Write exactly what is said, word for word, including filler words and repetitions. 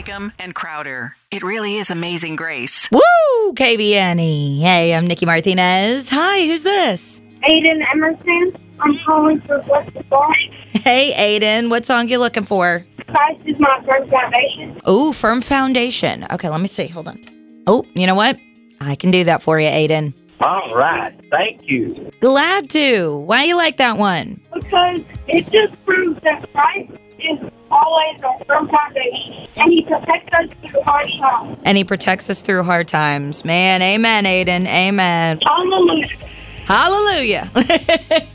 Hickam, and Crowder. It really is Amazing Grace. Woo, K B N E. Hey, I'm Nikki Martinez. Hi, who's this? Aiden Emerson. I'm calling for What's the Song? Hey, Aiden. What song you looking for? Christ is my firm foundation. Ooh, Firm Foundation. Okay, let me see. Hold on. Oh, you know what? I can do that for you, Aiden. All right. Thank you. Glad to. Why you like that one? Because it just proves that Christ is always our firm foundation. And he protects us through hard times. And he protects us through hard times. Man, amen, Aiden. Amen. Hallelujah. Hallelujah.